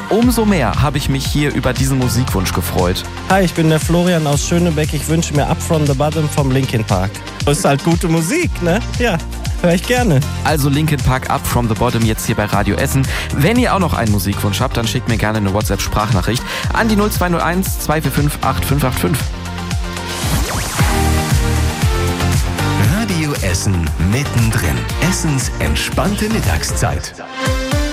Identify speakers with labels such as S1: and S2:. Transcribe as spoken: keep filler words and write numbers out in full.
S1: umso mehr habe ich mich hier über diesen Musikwunsch gefreut.
S2: Hi, ich bin der Florian aus Schönebeck. Ich wünsche mir Up From The Bottom vom Linkin Park. Das ist halt gute Musik, ne? Ja, höre ich gerne.
S1: Also Linkin Park Up From The Bottom jetzt hier bei Radio Essen. Wenn ihr auch noch einen Musikwunsch habt, dann schickt mir gerne eine WhatsApp-Sprachnachricht an die null zwei null eins, zwei vier fünf, acht fünf acht fünf.
S3: Radio Essen mittendrin. Essens entspannte Mittagszeit.